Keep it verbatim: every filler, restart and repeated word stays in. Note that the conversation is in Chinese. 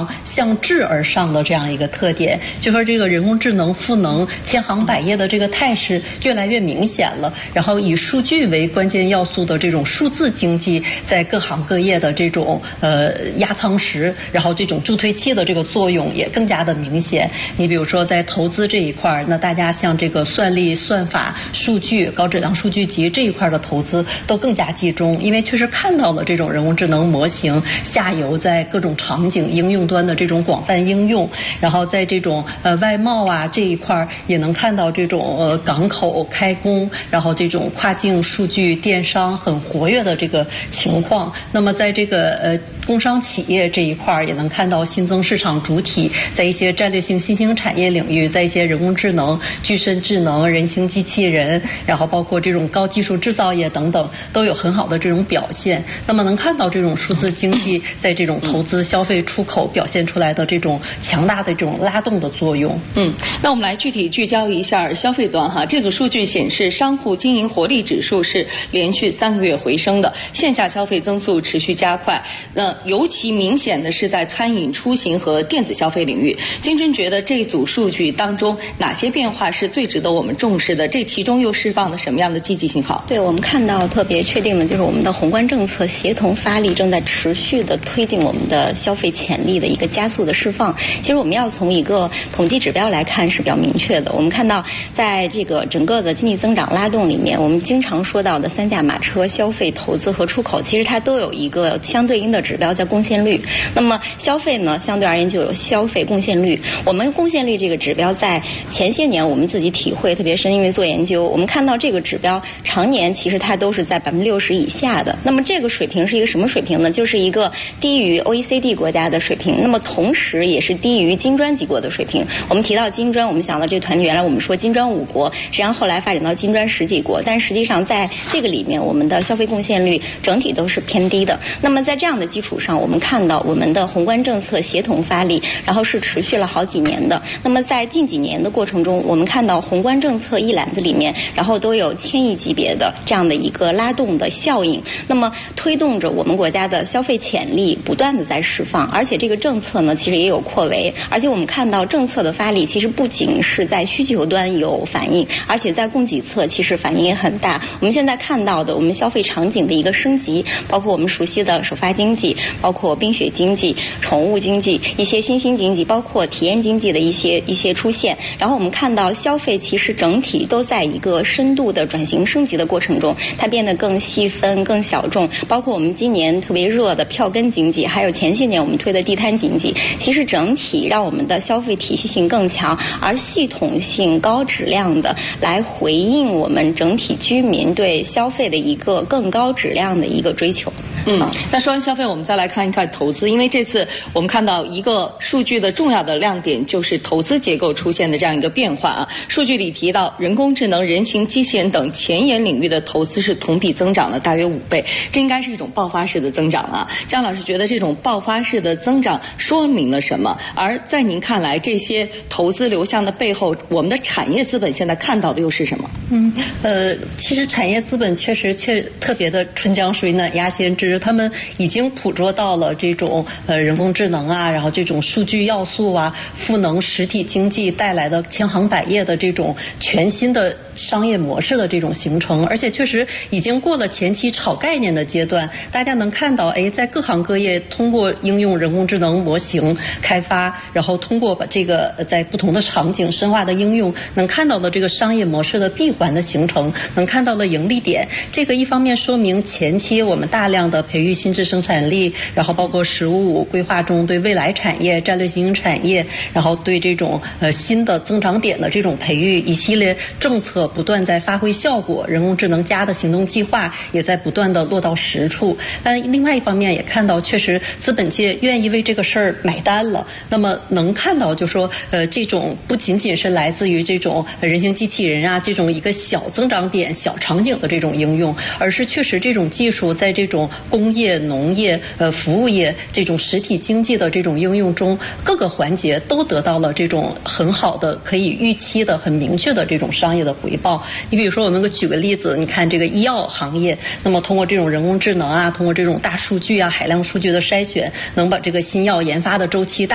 常向质而上的这样一个特点，就说这个人工智能赋能千行百业的这个态势越来越明显了。然后以数据为关键要素的这种数字经济，在各行各业的这种呃压舱石，然后这种助推器的这个作用也更加的明显。你比如说在投资这一块，那大家像这个算力、算法、数据、高质量数据集这一块的投资都更加集中，因为确实看到了这种人工智能模型下游在各种场景应用端的这种广泛应用，然后在这种呃外贸啊这一块也能看到这种呃港口开工，然后这种跨境数据电商很活跃的这个情况。那么在这个呃工商企业这一块也能看到新增市场主体在一些战略性新兴产业领域，在一些人工智能、具身智能、人形机器人，然后包括这种高技术制造业等等，都有很好的这种表现。那么能看到这种数字经济在这种投资、消费、出口表现出来的这种强大的这种拉动的作用。 嗯，那我们来具体聚焦一下消费端哈。这组数据显示，商户经营活力指数是连续三个月回升的，线下消费增速持续加快。那尤其明显的是在餐饮、出行和电子消费领域。金针觉得这组数据当中哪些变化是最值得我们重视的？这其中又释放了什么样的积极信号？ 对，我们看到特别确定的就是我们的宏观政策协同发力正在持续的推进我们的消费潜力的一个加速的释放。其实我们要从一个统计指标来看是比较明确的。我们看到在这个整个的经济增长拉动里面，我们经常说到的三驾马车消费、投资和出口，其实它都有一个相对应的指标叫贡献率。那么消费呢，相对而言就有消费贡献率。我们贡献率这个指标在前些年我们自己体会特别深，因为做研究，我们看到这个指标常年其实它都是在百分之六十以下的。那么这个水平是一个什么水平呢？就是一个低于 O E C D 国家的水平，那么同时也是低于金砖几国的水平。我们提到金砖，我们想到这个团体，原来我们说金砖五国，实际上后来发展到金砖十几国，但实际上在这个里面，我们的消费贡献率整体都是偏低的。那么在这样的基础上，我们看到我们的宏观政策协同发力，然后是持续了好几年的。那么在近几年的过程中，我们看到宏观政策一揽子里面，然后都有千亿级别的这样的一个拉动的效应，那么推动着我们国家的消费潜力不断的在释放，而且这个政策呢其实也有扩围，而且我们看到政策的发力其实不仅是在需求端有反应，而且在供给侧其实反应也很大。我们现在看到的我们消费场景的一个升级，包括我们熟悉的首发经济，包括冰雪经济、宠物经济、一些新兴经济，包括体验经济的一些一些出现。然后我们看到消费其实整体都在一个深度的转型升级的过程中，它变得更细分、更小众，包括我们今年特别热的票根经济，还有前些年我们推的地摊经济，其实整体让我们的消费体系性更强，而系统性高质量的来回应我们整体居民对消费的一个更高质量的一个追求。 嗯，那说完消费，我们再来看一看投资，因为这次我们看到一个数据的重要的亮点就是投资结构出现的这样一个变化啊。数据里提到，人工智能、人形机器人等前沿领域的投资是同比增长了大约五倍，这应该是一种爆发式的增长啊。姜老师觉得这种爆发式的增长说明了什么？而在您看来，这些投资流向的背后，我们的产业资本现在看到的又是什么？ 嗯，呃，其实产业资本确实确特别的春江水暖鸭先知，他们已经捕捉到了这种呃人工智能啊，然后这种数据要素啊，赋能实体经济带来的千行百业的这种全新的商业模式的这种形成，而且确实已经过了前期炒概念的阶段，大家能看到，哎，在各行各业通过应用人工智能模型开发，然后通过把这个在不同的场景深化的应用，能看到的这个商业模式的闭环的形成，能看到了盈利点。这个一方面说明前期我们大量的培育新质生产力，然后包括“十五五”规划中对未来产业、战略新兴产业，然后对这种呃新的增长点的这种培育，一系列政策不断在发挥效果，人工智能加的行动计划也在不断的落到实处。但另外一方面也看到，确实资本界愿意为这个事儿买单了。那么能看到，就说呃这种不仅仅是来自于这种人形机器人啊这种一个小增长点、小场景的这种应用，而是确实这种技术在这种工业、农业、呃服务业这种实体经济的这种应用中，各个环节都得到了这种很好的、可以预期的、很明确的这种商业的回报。你比如说，我们举个例子，你看这个医药行业，那么通过这种人工智能啊，通过这种大数据啊、海量数据的筛选，能把这个新药研发的周期大